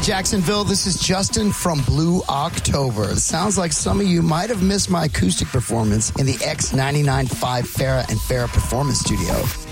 Jacksonville. This is Justin from Blue October. It sounds like some of you might have missed my acoustic performance in the X99.5 Farrah and Farrah Performance Studio.